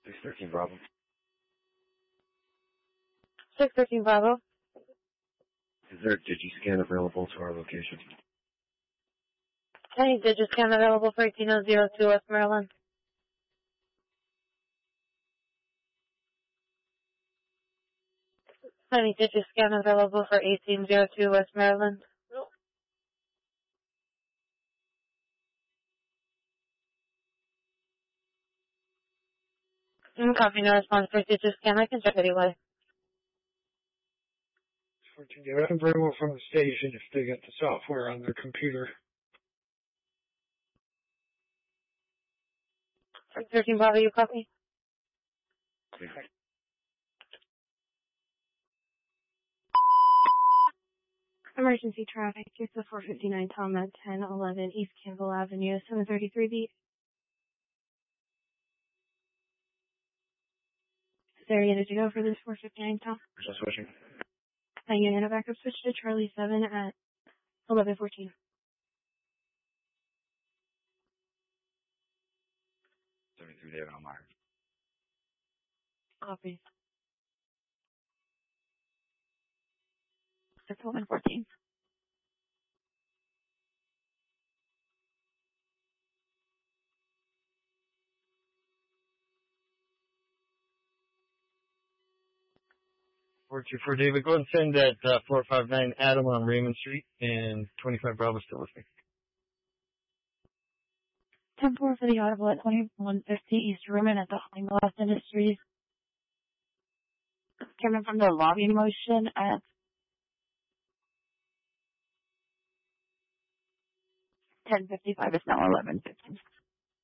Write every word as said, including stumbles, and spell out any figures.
six thirteen Bravo. six thirteen Bravo. Is there a Digiscan available to our location? Any Digiscan available for eighteen oh zero two West Maryland? Any Digiscan available for eighteen oh two West Maryland? No. Mm, copy, no response for Digiscan. I can check anyway. fourteen, yeah, I can very well from the station if they get the software on their computer. six thirteen Bravo, you copy? Okay. Emergency traffic. It's the four fifty-nine Tom at ten eleven East Campbell Avenue, seven thirty-three B. Is there any to go for this four fifty-nine Tom? Just switching. A unit of backup switch to Charlie seven at eleven fourteen. seventy-three David Elmeyer. Copy. It's eleven fourteen. four two four David, go ahead and send that uh, four five nine Adam on Raymond Street, and twenty-five Bravo still with me. ten four for the audible at twenty-one fifty East Rumen at the Honeywell Industries. Coming from the lobby motion at ten fifty-five. It's now eleven fifty.